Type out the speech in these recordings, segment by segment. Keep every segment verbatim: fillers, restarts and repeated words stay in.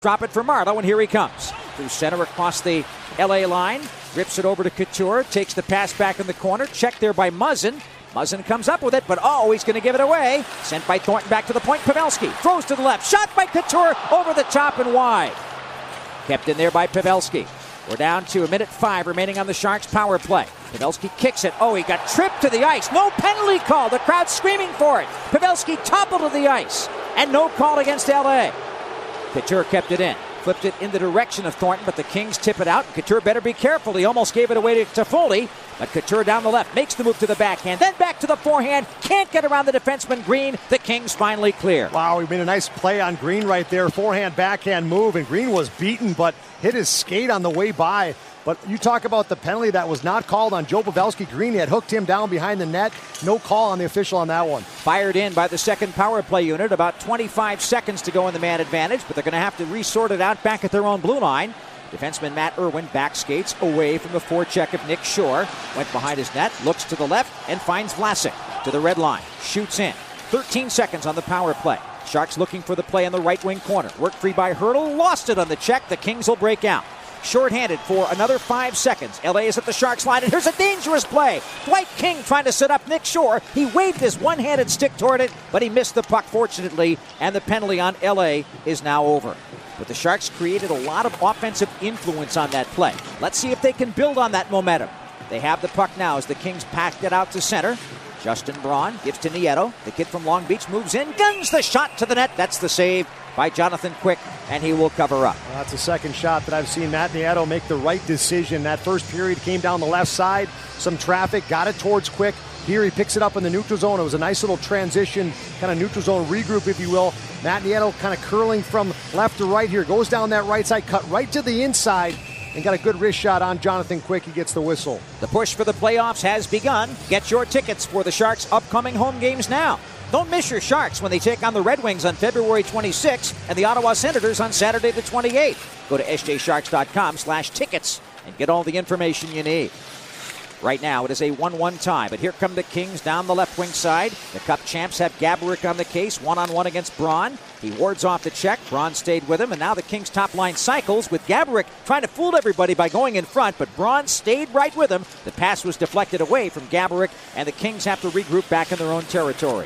Drop it for Marleau, and here he comes. Through center across the L A line. Rips it over to Couture. Takes the pass back in the corner. Checked there by Muzzin. Muzzin comes up with it, but oh, he's going to give it away. Sent by Thornton back to the point. Pavelski throws to the left. Shot by Couture over the top and wide. Kept in there by Pavelski. We're down to a minute five remaining on the Sharks' power play. Pavelski kicks it. Oh, he got tripped to the ice. No penalty call. The crowd screaming for it. Pavelski toppled to the ice. And no call against L A. Couture kept it in. Flipped it in the direction of Thornton, but the Kings tip it out. Couture better be careful. He almost gave it away to Toffoli. But Couture down the left makes the move to the backhand. Then back to the forehand. Can't get around the defenseman Green. The Kings finally clear. Wow, he made a nice play on Green right there. Forehand, backhand move. And Green was beaten, but hit his skate on the way by. But you talk about the penalty that was not called on Joe Pavelski. Green had hooked him down behind the net. No call on the official on that one. Fired in by the second power play unit. About twenty-five seconds to go in the man advantage, but they're going to have to resort it out back at their own blue line. Defenseman Matt Irwin back skates away from the forecheck of Nick Shore. Went behind his net, looks to the left, and finds Vlasic to the red line. Shoots in. thirteen seconds on the power play. Sharks looking for the play in the right wing corner. Worked free by Hurdle. Lost it on the check. The Kings will break out. Short-handed for another five seconds. L A is at the Sharks line, and here's a dangerous play. Dwight King trying to set up Nick Shore. He waved his one-handed stick toward it, but he missed the puck, fortunately, and the penalty on L A is now over. But the Sharks created a lot of offensive influence on that play. Let's see if they can build on that momentum. They have the puck now as the Kings pack it out to center. Justin Braun gives to Nieto. The kid from Long Beach moves in, guns the shot to the net. That's the save by Jonathan Quick, and he will cover up. Well, that's the second shot that I've seen Matt Nieto make the right decision. That first period came down the left side, some traffic, got it towards Quick. Here he picks it up in the neutral zone. It was a nice little transition, kind of neutral zone regroup, if you will. Matt Nieto kind of curling from left to right here. Goes down that right side, cut right to the inside, and got a good wrist shot on Jonathan Quick. He gets the whistle. The push for the playoffs has begun. Get your tickets for the Sharks' upcoming home games now. Don't miss your Sharks when they take on the Red Wings on February twenty-sixth and the Ottawa Senators on Saturday the twenty-eighth. Go to s j sharks dot com slash tickets and get all the information you need. Right now it is a one one tie, but here come the Kings down the left wing side. The Cup champs have Gaborik on the case, one-on-one against Braun. He wards off the check. Braun stayed with him, and now the Kings top line cycles with Gaborik trying to fool everybody by going in front, but Braun stayed right with him. The pass was deflected away from Gaborik, and the Kings have to regroup back in their own territory.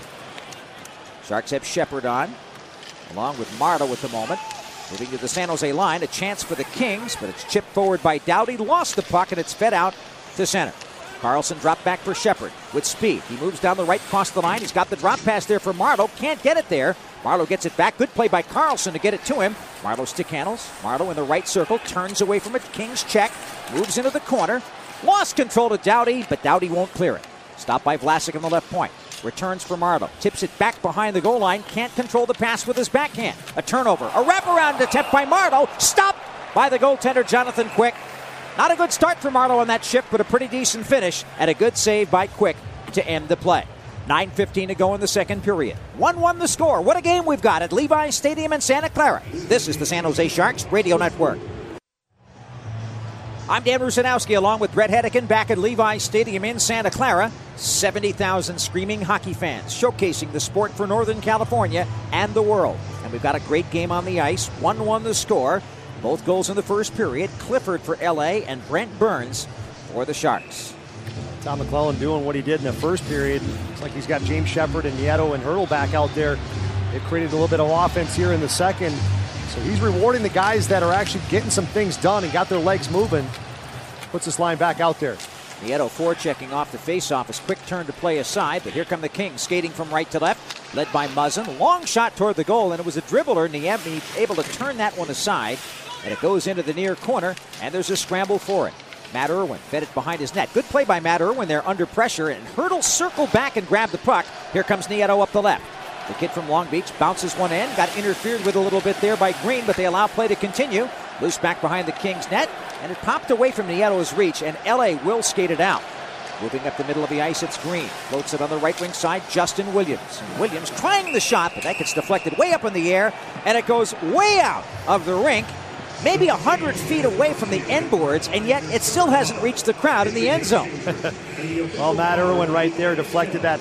Sharks have Shepard on, along with Marleau at the moment. Moving to the San Jose line, a chance for the Kings, but it's chipped forward by Doughty. Lost the puck, and it's fed out to center. Carlson dropped back for Shepard with speed. He moves down the right across the line. He's got the drop pass there for Marleau. Can't get it there. Marleau gets it back. Good play by Carlson to get it to him. Marleau stick handles. Marleau in the right circle. Turns away from it. Kings check. Moves into the corner. Lost control to Doughty, but Doughty won't clear it. Stopped by Vlasic on the left point. Returns for Marleau. Tips it back behind the goal line. Can't control the pass with his backhand. A turnover. A wraparound attempt by Marleau. Stopped by the goaltender, Jonathan Quick. Not a good start for Marleau on that shift, but a pretty decent finish and a good save by Quick to end the play. nine fifteen to go in the second period. one one the score. What a game we've got at Levi's Stadium in Santa Clara. This is the San Jose Sharks Radio Network. I'm Dan Rusanowski along with Brett Hedican back at Levi's Stadium in Santa Clara. seventy thousand screaming hockey fans showcasing the sport for Northern California and the world. And we've got a great game on the ice. one one the score. Both goals in the first period. Clifford for L A and Brent Burns for the Sharks. Tom McClellan doing what he did in the first period. Looks like he's got James Shepard and Nieto and Hurdle back out there. They've created a little bit of offense here in the second. So he's rewarding the guys that are actually getting some things done and got their legs moving. Puts this line back out there. Nieto forechecking off the faceoff. His quick turn to play aside, but here come the Kings skating from right to left, led by Muzzin. Long shot toward the goal, and it was a dribbler. Niemi able to turn that one aside, and it goes into the near corner, and there's a scramble for it. Matt Irwin fed it behind his net. Good play by Matt Irwin there under pressure, and Hurdle circled back and grabbed the puck. Here comes Nieto up the left. The kid from Long Beach bounces one in, got interfered with a little bit there by Green, but they allow play to continue. Loose back behind the Kings net, and it popped away from Nieto's reach, and L A will skate it out. Moving up the middle of the ice, it's Green. Floats it on the right wing side, Justin Williams. And Williams trying the shot, but that gets deflected way up in the air, and it goes way out of the rink, maybe one hundred feet away from the end boards, and yet it still hasn't reached the crowd in the end zone. Well, Matt Irwin right there deflected that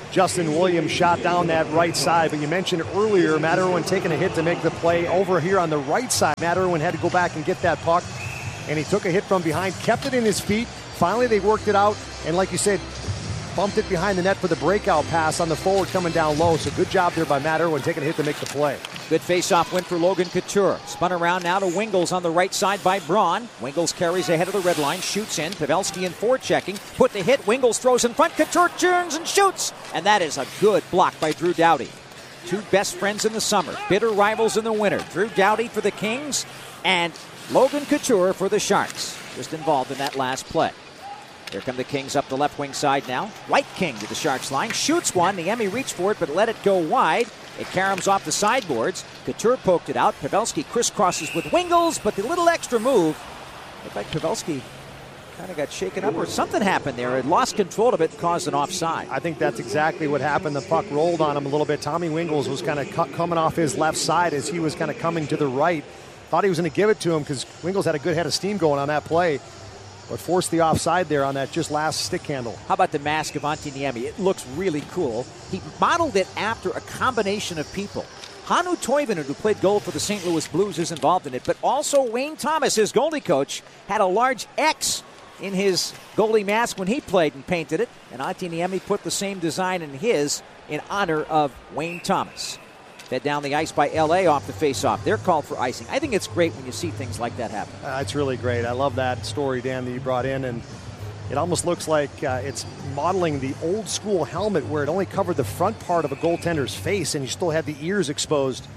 Justin Williams shot down that right side. But you mentioned earlier, Matt Irwin taking a hit to make the play over here on the right side. Matt Irwin had to go back and get that puck, and he took a hit from behind, kept it in his feet. Finally, they worked it out, and like you said, bumped it behind the net for the breakout pass on the forward coming down low. So good job there by Matt Irwin taking a hit to make the play. Good face-off win for Logan Couture. Spun around now to Wingles on the right side by Braun. Wingles carries ahead of the red line, shoots in. Pavelski in forechecking. Put the hit. Wingles throws in front. Couture turns and shoots. And that is a good block by Drew Doughty. Two best friends in the summer. Bitter rivals in the winter. Drew Doughty for the Kings and Logan Couture for the Sharks. Just involved in that last play. Here come the Kings up the left wing side now. White King to the Sharks line. Shoots one. Niemi reached for it, but let it go wide. It caroms off the sideboards. Couture poked it out. Pavelski crisscrosses with Wingles, but the little extra move. Looked like Pavelski kind of got shaken up or something happened there. It lost control of it and caused an offside. I think that's exactly what happened. The puck rolled on him a little bit. Tommy Wingles was kind of cu- coming off his left side as he was kind of coming to the right. Thought he was going to give it to him because Wingles had a good head of steam going on that play, but forced the offside there on that just last stick handle. How about the mask of Antti Niemi? It looks really cool. He modeled it after a combination of people. Hannu Toivonen, who played goal for the Saint Louis Blues, is involved in it, but also Wayne Thomas, his goalie coach, had a large X in his goalie mask when he played and painted it, and Antti Niemi put the same design in his in honor of Wayne Thomas. Fed down the ice by L A off the faceoff. They're called for icing. I think it's great when you see things like that happen. Uh, it's really great. I love that story, Dan, that you brought in. And it almost looks like uh, it's modeling the old school helmet where it only covered the front part of a goaltender's face and you still had the ears exposed.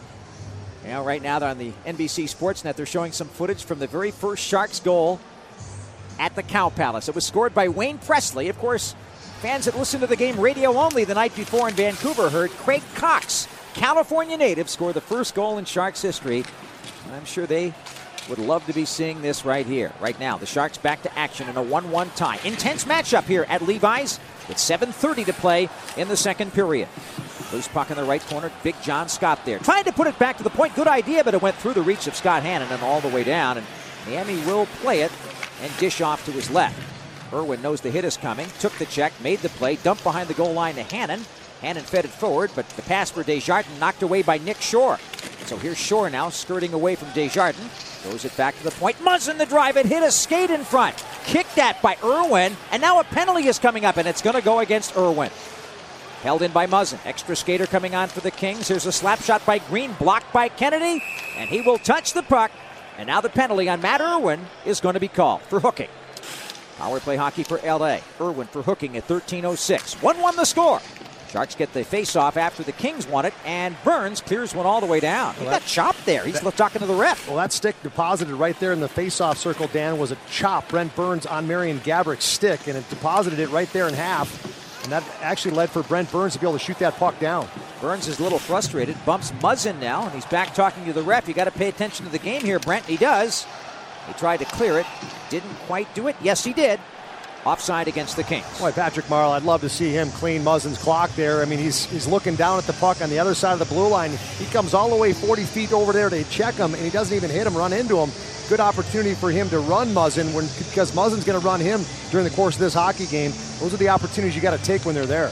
Now, right now, they're on the N B C Sportsnet. They're showing some footage from the very first Sharks goal at the Cow Palace. It was scored by Wayne Presley. Of course, fans that listened to the game radio only the night before in Vancouver heard Craig Cox, California native, scored the first goal in Sharks history. I'm sure they would love to be seeing this right here. Right now, the Sharks back to action in a one one tie. Intense matchup here at Levi's with seven thirty to play in the second period. Loose puck in the right corner. Big John Scott there. Trying to put it back to the point. Good idea, but it went through the reach of Scott Hannon and all the way down. And Niemi will play it and dish off to his left. Irwin knows the hit is coming. Took the check, made the play, dumped behind the goal line to Hannon. Hannon fed it forward, but the pass for Desjardins knocked away by Nick Shore. So here's Shore now, skirting away from Desjardins. Throws it back to the point. Muzzin the drive. It hit a skate in front. Kicked that by Irwin, and now a penalty is coming up, and it's going to go against Irwin. Held in by Muzzin. Extra skater coming on for the Kings. Here's a slap shot by Green, blocked by Kennedy, and he will touch the puck. And now the penalty on Matt Irwin is going to be called for hooking. Power play hockey for L A. Irwin for hooking at thirteen oh six. one one the score. Sharks get the face-off after the Kings won it, and Burns clears one all the way down. He got chopped there. He's that, talking to the ref. Well, that stick deposited right there in the face-off circle, Dan, was a chop. Brent Burns on Marian Gabourik's stick, and it deposited it right there in half. And that actually led for Brent Burns to be able to shoot that puck down. Burns is a little frustrated. Bumps Muzzin now, and he's back talking to the ref. You got to pay attention to the game here, Brent. He does. He tried to clear it. Didn't quite do it. Yes, he did. Offside against the Kings. Boy, Patrick Marleau, I'd love to see him clean Muzzin's clock there. I mean, he's he's looking down at the puck on the other side of the blue line. He comes all the way forty feet over there to check him, and he doesn't even hit him, run into him. Good opportunity for him to run Muzzin when, because Muzzin's going to run him during the course of this hockey game. Those are the opportunities you got to take when they're there.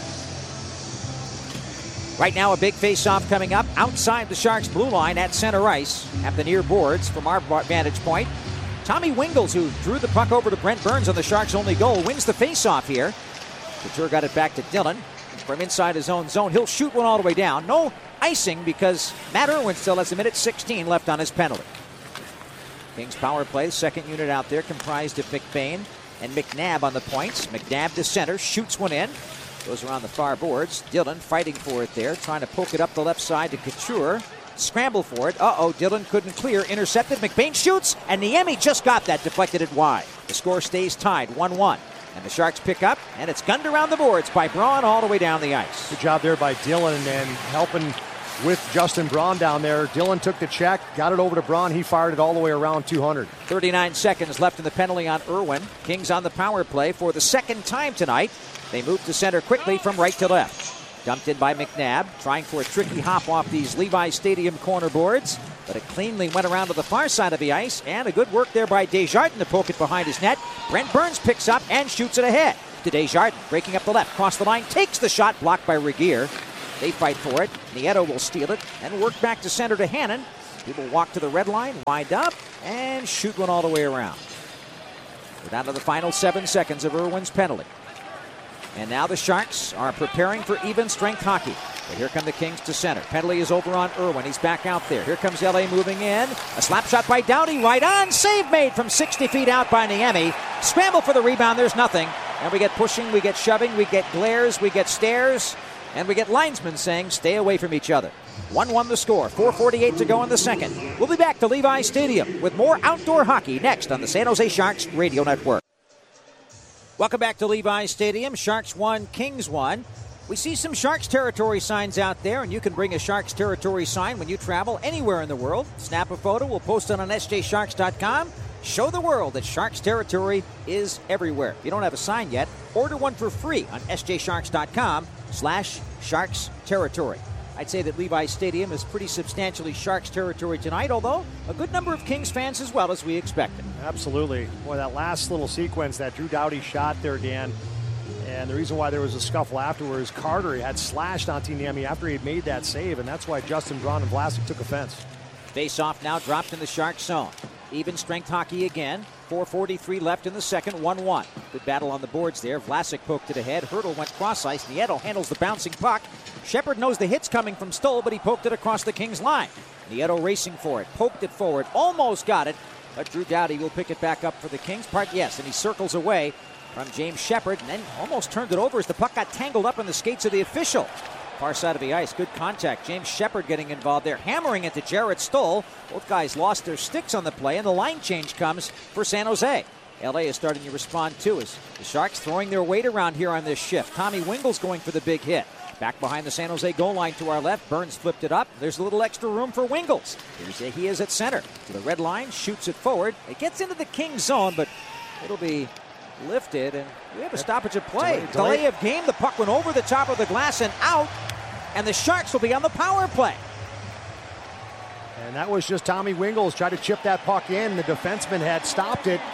Right now, a big face-off coming up outside the Sharks' blue line at center ice at the near boards from our vantage point. Tommy Wingles, who drew the puck over to Brent Burns on the Sharks' only goal, wins the face-off here. Couture got it back to Dillon from inside his own zone. He'll shoot one all the way down. No icing because Matt Irwin still has a minute sixteen left on his penalty. Kings power play, second unit out there, comprised of McBain and McNabb on the points. McNabb to center, shoots one in. Goes around the far boards. Dillon fighting for it there, trying to poke it up the left side to Couture. Scramble for it. Uh-oh, Dillon couldn't clear. Intercepted. McBain shoots, and Niemi just got that. Deflected it wide. The score stays tied, one one. And the Sharks pick up, and it's gunned around the boards by Braun all the way down the ice. Good job there by Dillon and helping with Justin Braun down there. Dillon took the check, got it over to Braun. He fired it all the way around two hundred. thirty-nine seconds left in the penalty on Irwin. Kings on the power play for the second time tonight. They move to center quickly from right to left. Dumped in by McNabb, trying for a tricky hop off these Levi Stadium corner boards, but it cleanly went around to the far side of the ice, and a good work there by Desjardins to poke it behind his net. Brent Burns picks up and shoots it ahead. to Desjardins, breaking up the left, cross the line, takes the shot, blocked by Regier. They fight for it. Nieto will steal it and work back to center to Hannon. He will walk to the red line, wind up, and shoot one all the way around. We're down to the final seven seconds of Irwin's penalty. And now the Sharks are preparing for even strength hockey. But here come the Kings to center. Penalty is over on Irwin. He's back out there. Here comes L A moving in. A slap shot by Doughty, right on. Save made from sixty feet out by Niemi. Scramble for the rebound. There's nothing. And we get pushing, we get shoving, we get glares, we get stares, and we get linesmen saying, stay away from each other. one one the score. four forty-eight to go in the second. We'll be back to Levi Stadium with more outdoor hockey next on the San Jose Sharks Radio Network. Welcome back to Levi Stadium. Sharks won, Kings won. We see some Sharks territory signs out there, and you can bring a Sharks territory sign when you travel anywhere in the world. Snap a photo. We'll post it on S J Sharks dot com. Show the world that Sharks territory is everywhere. If you don't have a sign yet, order one for free on S J Sharks dot com slash Sharks territory. I'd say that Levi Stadium is pretty substantially Sharks territory tonight, although a good number of Kings fans as well, as we expected. Absolutely. Boy, that last little sequence, that Drew Doughty shot there, Dan, and the reason why there was a scuffle afterwards, Carter he had slashed onto Niemi after he had made that save, and that's why Justin Braun and Vlasic took offense. Face-off now dropped in the Sharks zone. Even strength hockey again. four forty-three left in the second, one one. Good battle on the boards there. Vlasic poked it ahead. Hurdle went cross-ice. Nieto handles the bouncing puck. Shepard knows the hit's coming from Stoll, but he poked it across the Kings line. Nieto racing for it. Poked it forward. Almost got it. But Drew Doughty will pick it back up for the Kings. Part yes, and he circles away from James Shepard and then almost turned it over as the puck got tangled up in the skates of the official. Far side of the ice, good contact. James Shepard getting involved there, hammering it to Jarrett Stoll. Both guys lost their sticks on the play, and the line change comes for San Jose. L A is starting to respond too as the Sharks throwing their weight around here on this shift. Tommy Wingels going for the big hit. Back behind the San Jose goal line to our left. Burns flipped it up. There's a little extra room for Wingels. Here's he is at center. To the red line, shoots it forward. It gets into the Kings zone, but it'll be lifted, and we have a stoppage of play. Delay, delay. delay of game. The puck went over the top of the glass and out, and the Sharks will be on the power play. And that was just Tommy Wingels tried to chip that puck in. The defenseman had stopped it,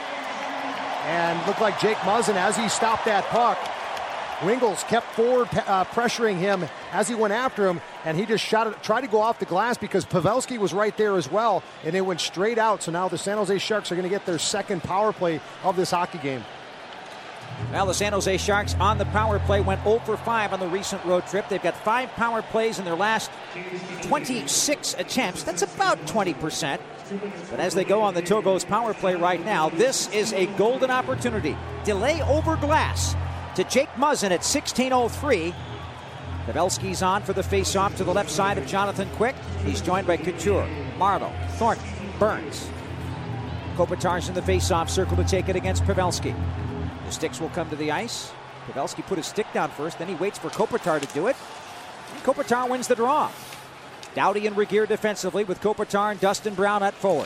and looked like Jake Muzzin as he stopped that puck. Wingels kept forward uh, pressuring him as he went after him, and he just shot it, tried to go off the glass because Pavelski was right there as well, and it went straight out. So now the San Jose Sharks are going to get their second power play of this hockey game. Well, the San Jose Sharks on the power play went zero for five on the recent road trip. They've got five power plays in their last twenty-six attempts. That's about twenty percent. But as they go on the Togos power play right now, this is a golden opportunity. Delay over glass to Jake Muzzin at sixteen oh three. Pavelski's on for the face-off to the left side of Jonathan Quick. He's joined by Couture, Marleau, Thornton, Burns. Kopitar's in the face-off circle to take it against Pavelski. The sticks will come to the ice. Pavelski put his stick down first, then he waits for Kopitar to do it. And Kopitar wins the draw. Doughty and Regier defensively with Kopitar and Dustin Brown at forward.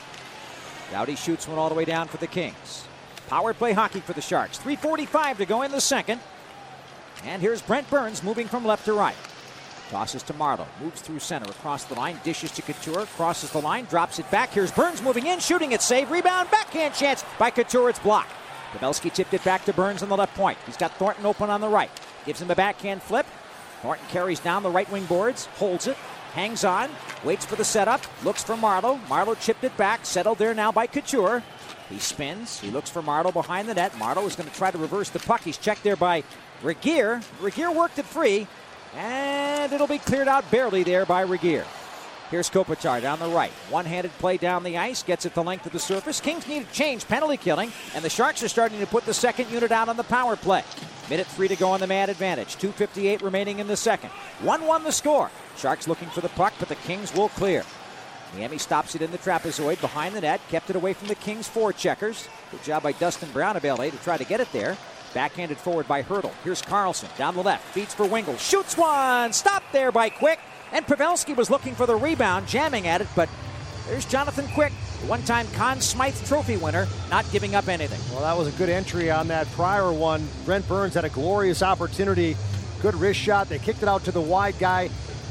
Doughty shoots one all the way down for the Kings. Power play hockey for the Sharks. three forty-five to go in the second. And here's Brent Burns moving from left to right. Tosses to Marleau. Moves through center across the line. Dishes to Couture. Crosses the line. Drops it back. Here's Burns moving in. Shooting it. Save. Rebound. Backhand chance by Couture. It's blocked. Pavelski tipped it back to Burns on the left point. He's got Thornton open on the right. Gives him a backhand flip. Thornton carries down the right wing boards. Holds it. Hangs on. Waits for the setup. Looks for Marleau. Marleau chipped it back. Settled there now by Couture. He spins. He looks for Marleau behind the net. Marleau is going to try to reverse the puck. He's checked there by Regier. Regier worked it free. And it'll be cleared out barely there by Regier. Here's Kopitar down the right. One-handed play down the ice. Gets it the length of the surface. Kings need a change. Penalty killing. And the Sharks are starting to put the second unit out on the power play. Minute three to go on the man advantage. two fifty-eight remaining in the second. one one the score. Sharks looking for the puck, but the Kings will clear. Niemi stops it in the trapezoid behind the net. Kept it away from the Kings' forecheckers. Good job by Dustin Brown of L A to try to get it there. Backhanded forward by Hurdle. Here's Carlson down the left. Feeds for Wingels. Shoots one. Stopped there by Quick. And Pavelski was looking for the rebound, jamming at it, but there's Jonathan Quick, one-time Conn Smythe Trophy winner, not giving up anything. Well, that was a good entry on that prior one. Brent Burns had a glorious opportunity. Good wrist shot. They kicked it out to the wide guy.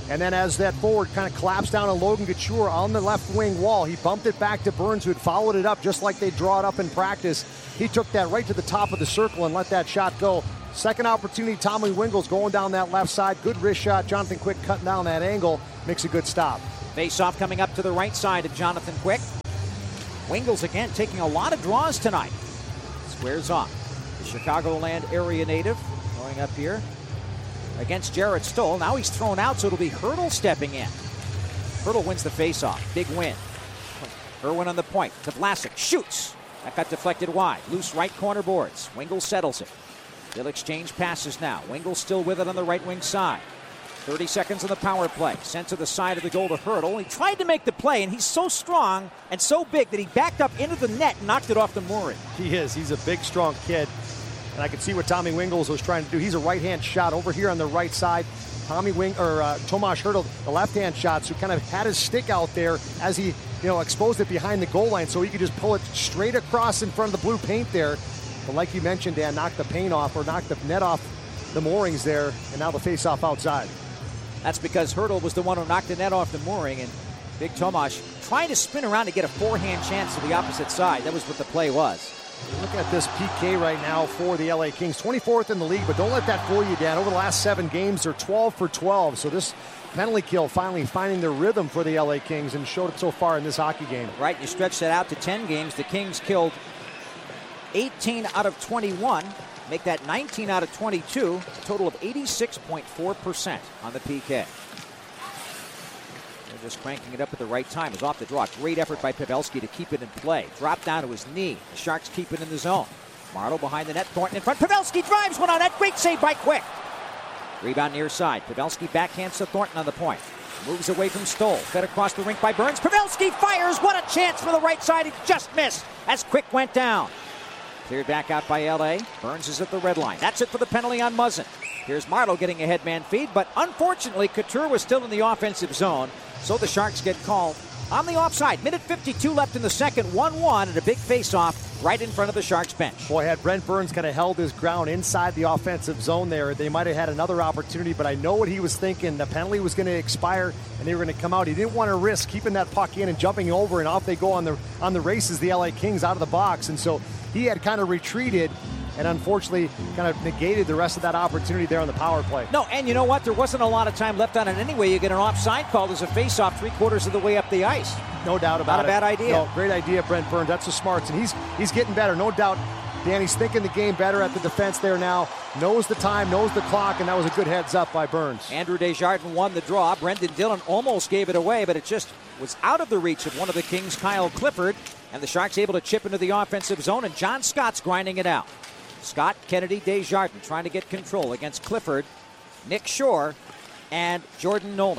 And then as that forward kind of collapsed down on Logan Couture on the left wing wall, he bumped it back to Burns, who had followed it up just like they draw it up in practice. He took that right to the top of the circle and let that shot go. Second opportunity, Tommy Wingels going down that left side. Good wrist shot. Jonathan Quick cutting down that angle. Makes a good stop. Face-off coming up to the right side of Jonathan Quick. Wingels again taking a lot of draws tonight. Squares off. The Chicagoland area native going up here against Jarrett Stoll. Now he's thrown out, so it'll be Hertl stepping in. Hertl wins the face-off. Big win. Irwin on the point. To Vlasic. Shoots. That got deflected wide. Loose right corner boards. Wingels settles it. They'll exchange passes now. Wingels still with it on the right wing side. thirty seconds on the power play. Sent to the side of the goal to Hertl. He tried to make the play, and he's so strong and so big that he backed up into the net and knocked it off the mooring. He is. He's a big, strong kid. And I can see what Tommy Wingels was trying to do. He's a right-hand shot over here on the right side. Tommy Wing or uh, Tomas Hertl, the left-hand shots, who kind of had his stick out there as he, you know, exposed it behind the goal line, so he could just pull it straight across in front of the blue paint there. But like you mentioned, Dan, knocked the paint off or knocked the net off the moorings there, and now the face-off outside. That's because Hertl was the one who knocked the net off the mooring, and Big Tomas trying to spin around to get a forehand chance to the opposite side. That was what the play was. Look at this P K right now for the L A Kings. twenty-fourth in the league, but don't let that fool you, Dan. Over the last seven games, they're twelve for twelve. So this penalty kill finally finding their rhythm for the L A Kings, and showed it so far in this hockey game. Right, you stretch that out to ten games. The Kings killed eighteen out of twenty-one. Make that nineteen out of twenty-two. A total of eighty-six point four percent on the P K. They're just cranking it up at the right time. It's off the draw. Great effort by Pavelski to keep it in play. Drop down to his knee. The Sharks keep it in the zone. Marleau behind the net. Thornton in front. Pavelski drives one on net. Great save by Quick. Rebound near side. Pavelski backhands to Thornton on the point. Moves away from Stoll. Fed across the rink by Burns. Pavelski fires. What a chance for the right side. He just missed as Quick went down. Cleared back out by L A. Burns is at the red line. That's it for the penalty on Muzzin. Here's Marleau getting a headman feed, but unfortunately Couture was still in the offensive zone, so the Sharks get called on the offside. Minute fifty-two left in the second, one one, and a big face-off right in front of the Sharks bench. Boy, had Brent Burns kind of held his ground inside the offensive zone there, they might have had another opportunity, but I know what he was thinking. The penalty was going to expire, and they were going to come out. He didn't want to risk keeping that puck in and jumping over, and off they go on the, on the races, the L A Kings out of the box, and so he had kind of retreated and unfortunately kind of negated the rest of that opportunity there on the power play. No, and you know what? There wasn't a lot of time left on it anyway. You get an offside call as a face-off three quarters of the way up the ice. No doubt about it. Not a bad idea. No, great idea, Brent Burns. That's the smarts, and he's he's getting better, no doubt. Danny's thinking the game better at the defense there now. Knows the time, knows the clock, and that was a good heads up by Burns. Andrew Desjardins won the draw. Brendan Dillon almost gave it away, but it just was out of the reach of one of the Kings, Kyle Clifford, and the Sharks able to chip into the offensive zone, and John Scott's grinding it out. Scott, Kennedy, Desjardins trying to get control against Clifford, Nick Shore, and Jordan Nolan.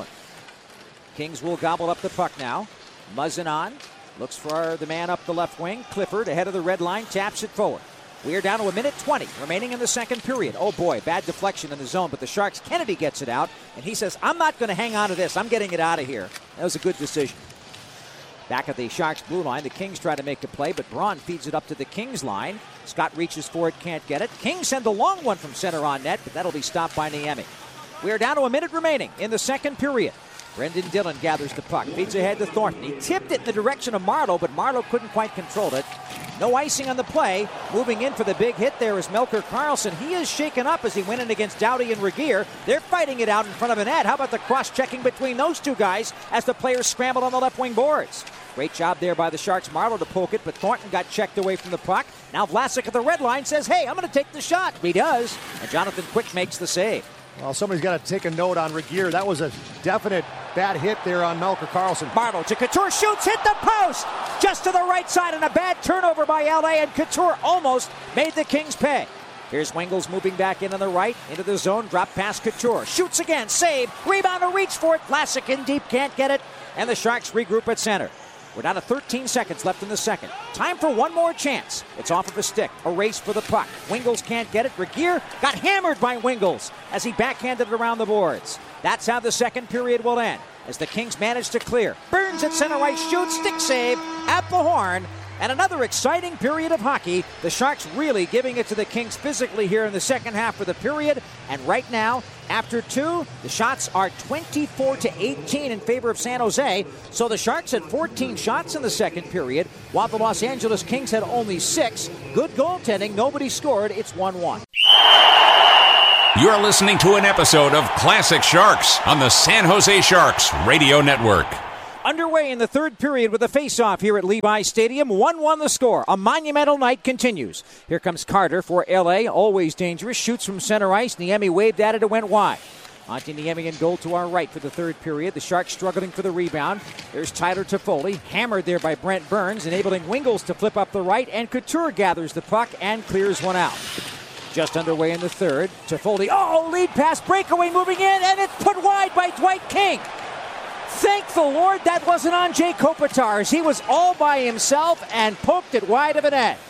Kings will gobble up the puck now. Muzzin on. Looks for the man up the left wing. Clifford ahead of the red line, taps it forward. We are down to a minute twenty remaining in the second period. Oh boy, bad deflection in the zone, but the Sharks, Kennedy gets it out, and he says, I'm not going to hang on to this. I'm getting it out of here. That was a good decision. Back at the Sharks blue line, the Kings try to make a play, but Braun feeds it up to the Kings line. Scott reaches for it, can't get it. Kings send the long one from center on net, but that'll be stopped by Niemi. We are down to a minute remaining in the second period. Brendan Dillon gathers the puck, feeds ahead to Thornton. He tipped it in the direction of Marleau, but Marleau couldn't quite control it. No icing on the play. Moving in for the big hit there is Melker Karlsson. He is shaken up as he went in against Doughty and Regeer. They're fighting it out in front of the net. How about the cross-checking between those two guys as the players scrambled on the left wing boards? Great job there by the Sharks. Marleau to poke it, but Thornton got checked away from the puck. Now Vlasic at the red line says, hey, I'm going to take the shot. He does, and Jonathan Quick makes the save. Well, somebody's got to take a note on Regeer. That was a definite bad hit there on Melker Karlsson. Marleau to Couture, shoots, hit the post! Just to the right side, and a bad turnover by L A, and Couture almost made the Kings pay. Here's Wingels moving back in on the right, into the zone, drop past Couture. Shoots again, save, rebound to reach for it. Vlasic in deep, can't get it, and the Sharks regroup at center. We're down to thirteen seconds left in the second. Time for one more chance. It's off of a stick. A race for the puck. Wingels can't get it. Regeer got hammered by Wingels as he backhanded it around the boards. That's how the second period will end. as the Kings manage to clear. Burns at center ice shoots, stick save at the horn. And another exciting period of hockey. The Sharks really giving it to the Kings physically here in the second half of the period. And right now, after two, the shots are twenty-four to eighteen in favor of San Jose. So the Sharks had fourteen shots in the second period, while the Los Angeles Kings had only six. Good goaltending. Nobody scored. It's one one. You're listening to an episode of Classic Sharks on the San Jose Sharks Radio Network. Underway in the third period with a face-off here at Levi Stadium. one one the score. A monumental night continues. Here comes Carter for L A. Always dangerous. Shoots from center ice. Niemi waved at it. It went wide. Antti Niemi in goal to our right for the third period. The Sharks struggling for the rebound. There's Tyler Toffoli. Hammered there by Brent Burns, enabling Wingels to flip up the right. And Couture gathers the puck and clears one out. Just underway in the third. Toffoli. Oh, lead pass. Breakaway moving in. And it's put wide by Dwight King. Thank the Lord that wasn't on Jay Kopitar, as he was all by himself and poked it wide of a net.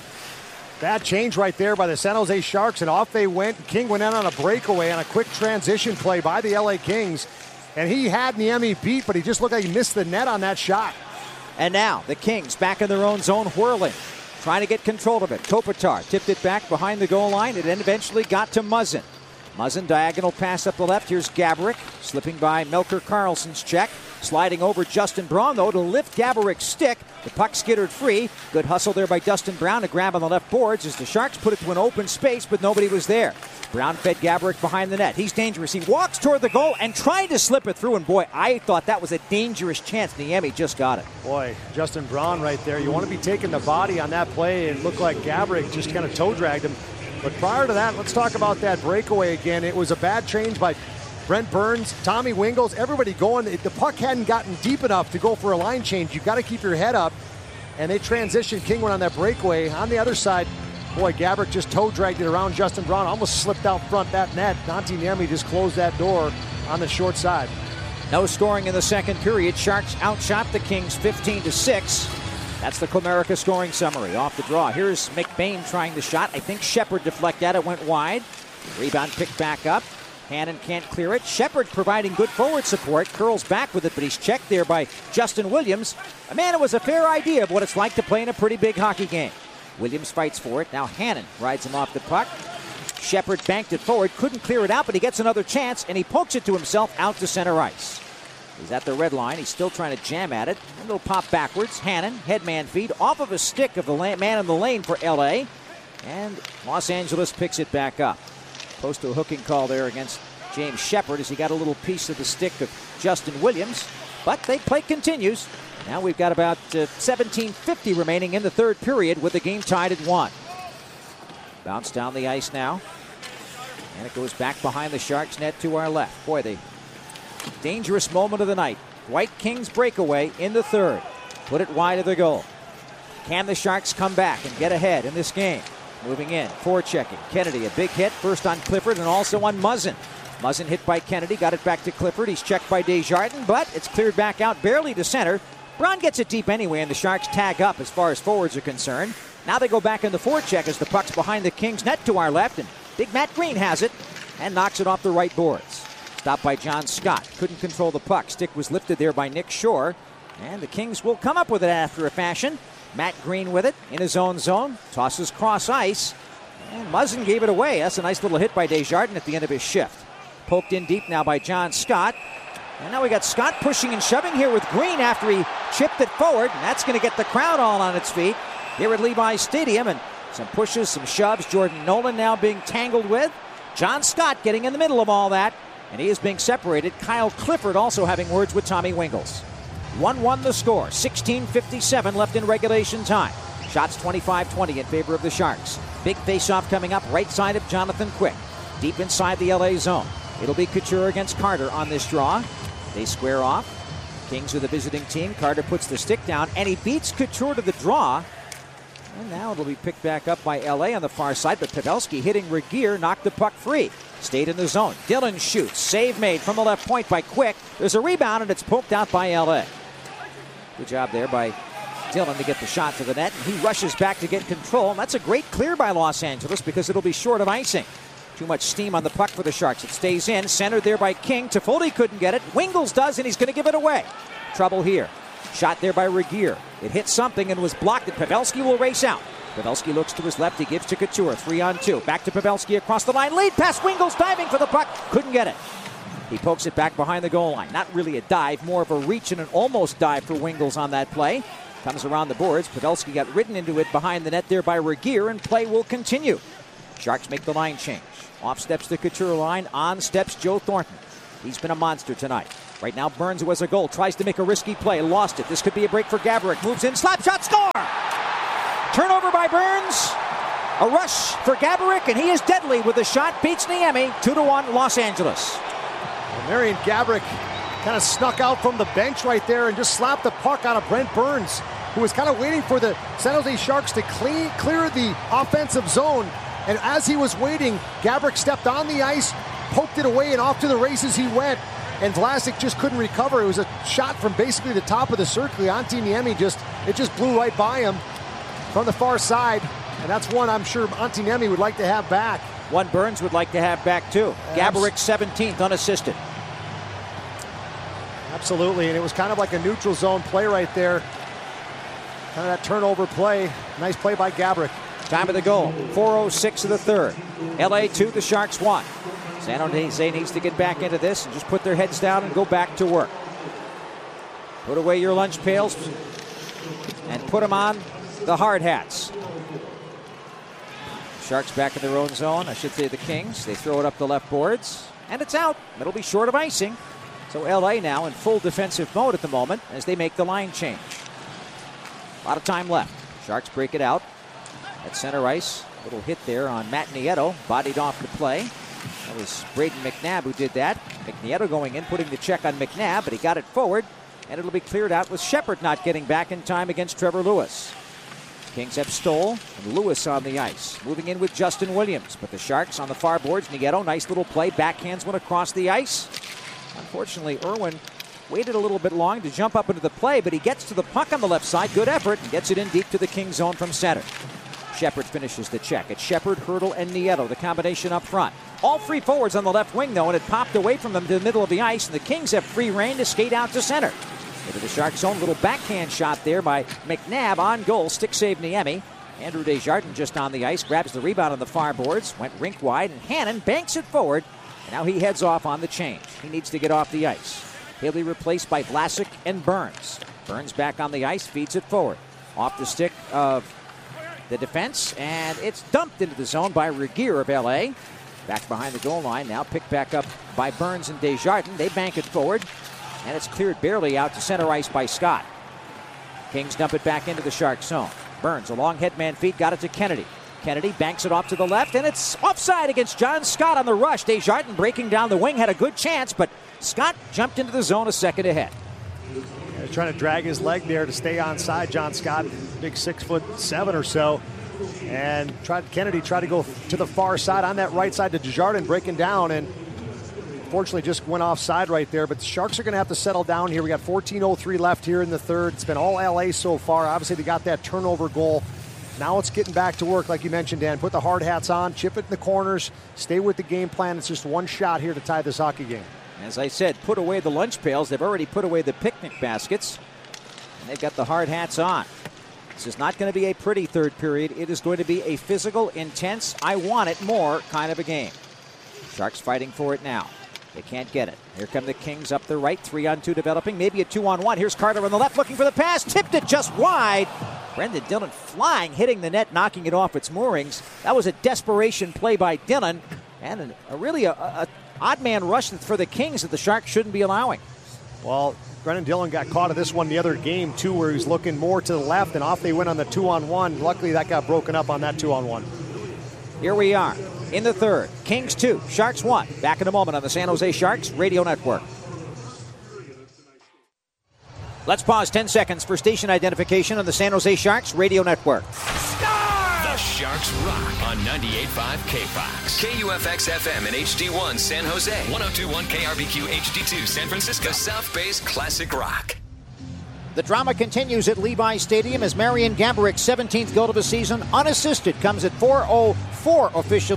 Bad change right there by the San Jose Sharks, and off they went. King went in on a breakaway on a quick transition play by the L A Kings. And he had Niemi beat, but he just looked like he missed the net on that shot. And now the Kings back in their own zone, whirling, trying to get control of it. Kopitar tipped it back behind the goal line. It then eventually got to Muzzin. Muzzin, diagonal pass up the left. Here's Gaborik, slipping by Melker Karlsson's check. Sliding over Justin Braun, though, to lift Gaborik's stick. The puck skittered free. Good hustle there by Dustin Brown to grab on the left boards as the Sharks put it to an open space, but nobody was there. Brown fed Gaborik behind the net. He's dangerous. He walks toward the goal and tried to slip it through, and boy, I thought that was a dangerous chance. Niemi just got it. Boy, Justin Braun right there. You want to be taking the body on that play. It looked like Gaborik just kind of toe dragged him. But prior to that, let's talk about that breakaway again. It was a bad change by Brent Burns, Tommy Wingels, everybody going. The puck hadn't gotten deep enough to go for a line change. You've got to keep your head up. And they transitioned. King went on that breakaway. On the other side, boy, Gaborik just toe dragged it around Justin Braun. Almost slipped out front that net. Antti Niemi just closed that door on the short side. No scoring in the second period. Sharks outshot the Kings fifteen to six. That's the Comerica scoring summary. Off the draw. Here's McBain trying the shot. I think Shepard deflected at it. Went wide. Rebound picked back up. Hannon can't clear it. Shepard providing good forward support. Curls back with it, but he's checked there by Justin Williams. A man who has a fair idea of what it's like to play in a pretty big hockey game. Williams fights for it. Now Hannon rides him off the puck. Shepard banked it forward. Couldn't clear it out, but he gets another chance, and he pokes it to himself out to center ice. He's at the red line. He's still trying to jam at it. A little pop backwards. Hannon, headman feed, off of a stick of the man in the lane for L A. And Los Angeles picks it back up. Close to a hooking call there against James Shepard as he got a little piece of the stick of Justin Williams. But the play continues. Now we've got about uh, seventeen fifty remaining in the third period with the game tied at one. Bounce down the ice now. And it goes back behind the Sharks net to our left. Boy, the dangerous moment of the night. Dwight King's breakaway in the third. Put it wide of the goal. Can the Sharks come back and get ahead in this game? Moving in, forechecking. Kennedy, a big hit, first on Clifford and also on Muzzin. Muzzin hit by Kennedy, got it back to Clifford. He's checked by Desjardins, but it's cleared back out barely to center. Braun gets it deep anyway, and the Sharks tag up as far as forwards are concerned. Now they go back in the forecheck as the puck's behind the Kings net to our left, and big Matt Green has it and knocks it off the right boards. Stopped by John Scott. Couldn't control the puck. Stick was lifted there by Nick Shore, and the Kings will come up with it after a fashion. Matt Green with it in his own zone. Tosses cross ice. And Muzzin gave it away. That's a nice little hit by Desjardins at the end of his shift. Poked in deep now by John Scott. And now we got Scott pushing and shoving here with Green after he chipped it forward. And that's going to get the crowd all on its feet here at Levi Stadium. And some pushes, some shoves. Jordan Nolan now being tangled with. John Scott getting in the middle of all that. And he is being separated. Kyle Clifford also having words with Tommy Wingels. one one the score. sixteen fifty-seven left in regulation time. Shots twenty-five twenty in favor of the Sharks. Big face-off coming up right side of Jonathan Quick. Deep inside the L A zone. It'll be Couture against Carter on this draw. They square off. Kings are the visiting team. Carter puts the stick down, and he beats Couture to the draw. And now it'll be picked back up by L A on the far side, but Pavelski hitting Regier knocked the puck free. Stayed in the zone. Dillon shoots. Save made from the left point by Quick. There's a rebound, and it's poked out by L A. Good job there by Dillon to get the shot to the net. And he rushes back to get control. And that's a great clear by Los Angeles because it'll be short of icing. Too much steam on the puck for the Sharks. It stays in. Centered there by King. Toffoli couldn't get it. Wingels does, and he's going to give it away. Trouble here. Shot there by Regier. It hit something and was blocked. Pavelski will race out. Pavelski looks to his left. He gives to Couture. Three on two. Back to Pavelski across the line. Lead pass. Wingels diving for the puck. Couldn't get it. He pokes it back behind the goal line. Not really a dive. More of a reach and an almost dive for Wingels on that play. Comes around the boards. Pavelski got ridden into it behind the net there by Regier, and play will continue. Sharks make the line change. Off steps the Couture line. On steps Joe Thornton. He's been a monster tonight. Right now, Burns, who has a goal, tries to make a risky play. Lost it. This could be a break for Gaborik. Moves in. Slap shot. Score! Turnover by Burns. A rush for Gaborik, and he is deadly with the shot. Beats Niemi. two to one Los Angeles. Well, Marian Gaborik kind of snuck out from the bench right there and just slapped the puck out of Brent Burns, who was kind of waiting for the San Jose Sharks to clean, clear the offensive zone. And as he was waiting, Gaborik stepped on the ice, poked it away, and off to the races he went. And Vlasic just couldn't recover. It was a shot from basically the top of the circle. Antti Niemi just, it just blew right by him from the far side. And that's one I'm sure Antti Niemi would like to have back. One Burns would like to have back too. Gaborik seventeenth unassisted. Absolutely, and it was kind of like a neutral zone play right there. Kind of that turnover play. Nice play by Gaborik. Time of the goal, four oh six of the third. L A two, the Sharks one. San Jose needs to get back into this and just put their heads down and go back to work. Put away your lunch pails and put them on the hard hats. Sharks back in their own zone. I should say the Kings. They throw it up the left boards, and it's out. It'll be short of icing. So L A now in full defensive mode at the moment as they make the line change. A lot of time left. Sharks break it out at center ice. Little hit there on Matt Nieto. Bodied off the play. That was Braden McNabb who did that. Nieto going in, putting the check on McNabb, but he got it forward, and it'll be cleared out with Shepard not getting back in time against Trevor Lewis. Kings have Stoll and Lewis on the ice. Moving in with Justin Williams, but the Sharks on the far boards. Nieto, nice little play, backhands one across the ice. Unfortunately, Irwin waited a little bit long to jump up into the play, but he gets to the puck on the left side. Good effort, and gets it in deep to the Kings zone from center. Shepard finishes the check. It's Shepard, Hurdle, and Nieto, the combination up front. All three forwards on the left wing, though, and it popped away from them to the middle of the ice, and the Kings have free reign to skate out to center. Into the Sharks' zone, little backhand shot there by McNabb on goal. Stick save Niemi. Andrew Desjardins just on the ice, grabs the rebound on the far boards, went rink wide, and Hannon banks it forward, and now he heads off on the change. He needs to get off the ice. He'll be replaced by Vlasic and Burns. Burns back on the ice, feeds it forward. Off the stick of the defense, and it's dumped into the zone by Regier of L A. Back behind the goal line, now picked back up by Burns and Desjardins. They bank it forward, and it's cleared barely out to center ice by Scott. Kings dump it back into the Sharks zone. Burns, a long headman feed, got it to Kennedy. Kennedy banks it off to the left, and it's offside against John Scott on the rush. Desjardins breaking down the wing, had a good chance, but Scott jumped into the zone a second ahead. Yeah, trying to drag his leg there to stay onside. John Scott, big six foot seven or so. And tried Kennedy tried to go to the far side on that right side to Desjardins, breaking down, and fortunately just went offside right there. But the Sharks are going to have to settle down here. We got fourteen oh three left here in the third. It's been all L A so far. Obviously, they got that turnover goal. Now it's getting back to work, like you mentioned, Dan. Put the hard hats on, chip it in the corners, stay with the game plan. It's just one shot here to tie this hockey game. As I said, put away the lunch pails. They've already put away the picnic baskets, and they've got the hard hats on. This is not going to be a pretty third period. It is going to be a physical, intense, I want it more kind of a game. Sharks fighting for it now. They can't get it. Here come the Kings up the right. Three on two developing. Maybe a two on one. Here's Carter on the left looking for the pass. Tipped it just wide. Brendan Dillon flying, hitting the net, knocking it off its moorings. That was a desperation play by Dillon. And a, a really a, a odd man rush for the Kings that the Sharks shouldn't be allowing. Well, Brendan Dillon got caught in this one the other game, too, where he was looking more to the left, and off they went on the two-on-one. Luckily, that got broken up on that two-on-one. Here we are in the third. Kings two, Sharks one. Back in a moment on the San Jose Sharks Radio Network. Let's pause ten seconds for station identification on the San Jose Sharks Radio Network. The Sharks rock on ninety-eight point five K-Fox. K U F X F M and H D one San Jose. one oh two point one K R B Q H D two San Francisco. The South Bay's classic rock. The drama continues at Levi Stadium as Marian Gaborik's seventeenth goal of the season, unassisted, comes at four oh four officially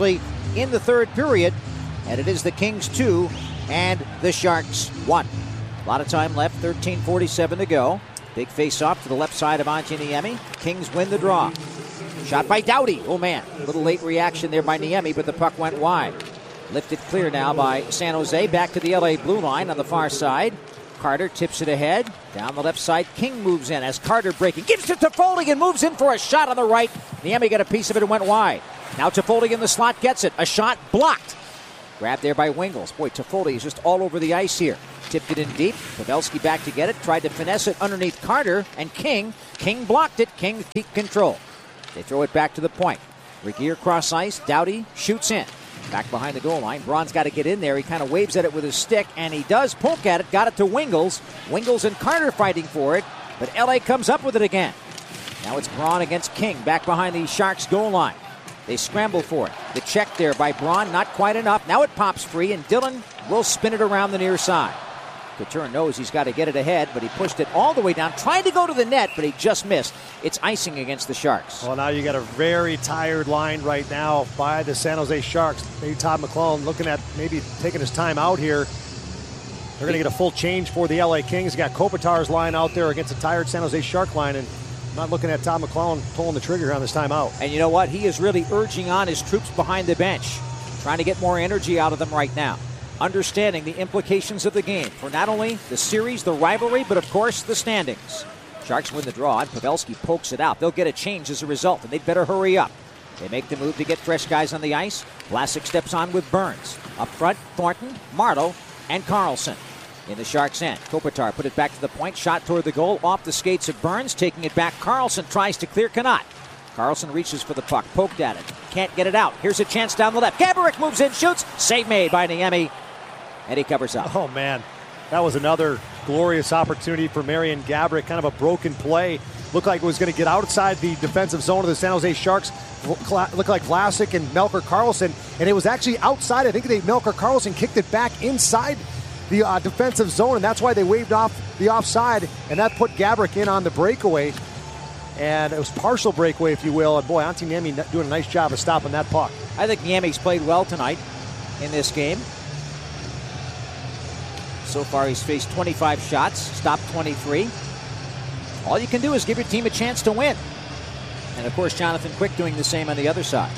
in the third period. And it is the Kings two and the Sharks one. A lot of time left, thirteen forty-seven to go. Big face-off to the left side of Antti Niemi. Kings win the draw. Shot by Doughty. Oh, man. A little late reaction there by Niemi, but the puck went wide. Lifted clear now by San Jose. Back to the L A blue line on the far side. Carter tips it ahead. Down the left side, King moves in as Carter breaking. Gives it to Toffoli and moves in for a shot on the right. Niemi got a piece of it and went wide. Now Toffoli in the slot gets it. A shot blocked. Grabbed there by Wingels. Boy, Toffoli is just all over the ice here. Tipped it in deep. Pavelski back to get it. Tried to finesse it underneath Carter and King. King blocked it. King keep control. They throw it back to the point. Regier cross ice. Doughty shoots in. Back behind the goal line. Braun's got to get in there. He kind of waves at it with his stick, and he does poke at it. Got it to Wingels. Wingels and Carter fighting for it, but L A comes up with it again. Now it's Braun against King. Back behind the Sharks goal line. They scramble for it. The check there by Braun, not quite enough. Now it pops free, and Dillon will spin it around the near side. Couture knows he's got to get it ahead, but he pushed it all the way down, trying to go to the net, but he just missed. It's icing against the Sharks. Well, now you got a very tired line right now by the San Jose Sharks. Maybe Todd McLellan looking at maybe taking his time out here. They're going to get a full change for the L A Kings. You got Kopitar's line out there against a tired San Jose Shark line, and not looking at Todd McLellan pulling the trigger on this timeout. And you know what? He is really urging on his troops behind the bench, trying to get more energy out of them right now. Understanding the implications of the game for not only the series, the rivalry, but of course the standings. Sharks win the draw, and Pavelski pokes it out. They'll get a change as a result, and they'd better hurry up. They make the move to get fresh guys on the ice. Vlasic steps on with Burns. Up front, Thornton, Marleau, and Carlson. In the Sharks' end, Kopitar put it back to the point. Shot toward the goal, off the skates of Burns. Taking it back, Carlson tries to clear, cannot. Carlson reaches for the puck, poked at it. Can't get it out. Here's a chance down the left. Gaborik moves in, shoots. Save made by Niemi. And he covers up. Oh, man. That was another glorious opportunity for Marian Gaborik. Kind of a broken play. Looked like it was going to get outside the defensive zone of the San Jose Sharks. Looked like Vlasic and Melker Karlsson. And it was actually outside. I think they Melker Karlsson kicked it back inside the uh, defensive zone. And that's why they waved off the offside. And that put Gaborik in on the breakaway. And it was partial breakaway, if you will. And boy, Antti Niemi doing a nice job of stopping that puck. I think Niemi's played well tonight in this game. So far, he's faced twenty-five shots, stopped twenty-three. All you can do is give your team a chance to win. And, of course, Jonathan Quick doing the same on the other side.